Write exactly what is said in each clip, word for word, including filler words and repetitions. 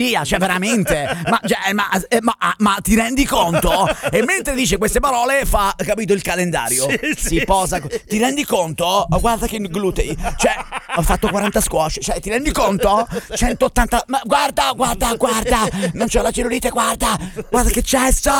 follia, cioè veramente. Ma, cioè, ma, eh, ma, ma ti rendi conto? E mentre dice queste parole fa, capito, il calendario. Sì, si sì, posa. sì. Ti rendi conto? Oh, guarda che glutei. Cioè, ho fatto quaranta squash. Cioè, ti rendi conto? centottanta. Ma guarda, guarda, guarda. Non c'ho la cellulite, guarda. Guarda che cesso.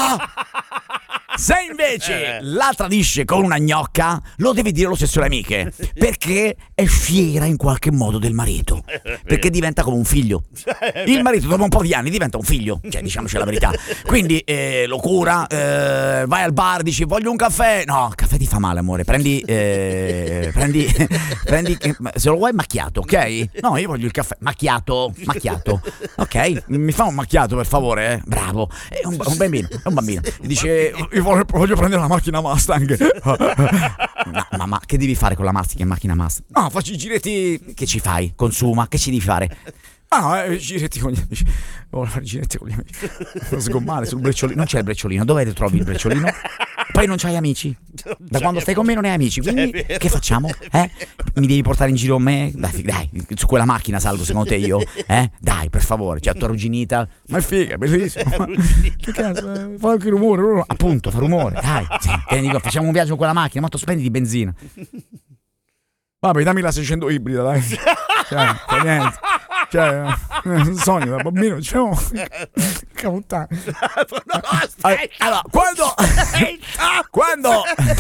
Se invece la tradisce con una gnocca, lo devi dire lo stesso alle amiche, perché è fiera in qualche modo del marito, perché diventa come un figlio. Il marito dopo un po' di anni diventa un figlio, cioè diciamoci la verità. Quindi eh, lo cura, eh, vai al bar, dici voglio un caffè. No, il caffè ti fa male, amore. Prendi, eh, prendi, prendi, se lo vuoi macchiato, ok? No, io voglio il caffè macchiato, macchiato. Ok, mi fa un macchiato per favore, eh? Bravo. È un, un bambino, è un bambino. Gli dice io voglio, voglio prendere la macchina Mustang. No, ma, ma che devi fare con la macchina, macchina Mustang? No, faccio i giretti. Che ci fai? Consuma, che ci devi fare? Ah no, eh, giretti con gli amici. Voglio fare i giretti con gli amici. Sgommare sul brecciolino. Non c'è il brecciolino. Dove trovi il brecciolino? Poi non c'hai amici. Da quando stai con me non hai amici. Quindi che facciamo? Eh? Mi devi portare in giro me? Dai, dai, su quella macchina salgo secondo te io? Eh? Dai, per favore. C'è la tua arrugginita. Ma è figa, è bellissimo. Che cazzo? Eh, fa anche rumore. Appunto, fa rumore. Dai, sì, te ne dico, facciamo un viaggio con quella macchina. Ma tu spendi di benzina. Vabbè, dammi la seicento ibrida, dai. Cioè, fa niente. Cioè, un sogno da bambino, diciamo. Puttana. Allora, quando quando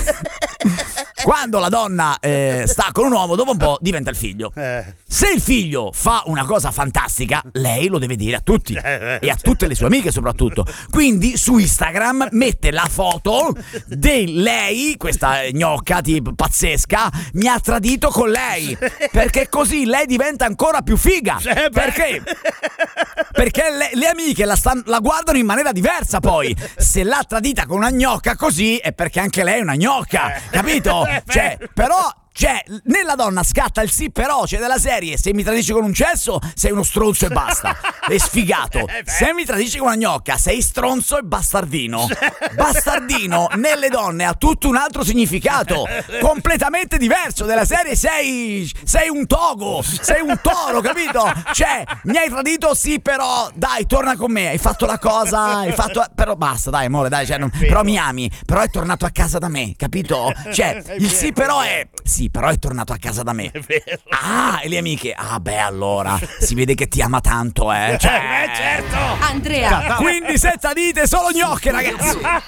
quando la donna eh, sta con un uomo, dopo un po' diventa il figlio. Se il figlio fa una cosa fantastica, lei lo deve dire a tutti e a tutte le sue amiche soprattutto. Quindi su Instagram mette la foto di lei, questa gnocca tipo pazzesca, mi ha tradito con lei, perché così lei diventa ancora più figa. Perché? Perché le, le amiche la, stan, la guardano in maniera diversa poi. Se l'ha tradita con una gnocca così è perché anche lei è una gnocca, capito? Cioè, però... Cioè, nella donna scatta il sì però, cioè della serie, se mi tradisci con un cesso sei uno stronzo e basta, è sfigato. Se mi tradisci con una gnocca sei stronzo e bastardino. Bastardino nelle donne ha tutto un altro significato, completamente diverso. Della serie sei sei un togo, sei un toro, capito? Cioè, mi hai tradito sì però, dai, torna con me, hai fatto la cosa, hai fatto, però basta, dai amore, dai, cioè, non, però mi ami, però è tornato a casa da me, capito? Cioè, il sì però è sì però è tornato a casa da me. Ah, e le amiche, ah beh allora si vede che ti ama tanto, eh. Cioè, eh certo. Andrea. Quindi senza dite, solo gnocche, ragazzi.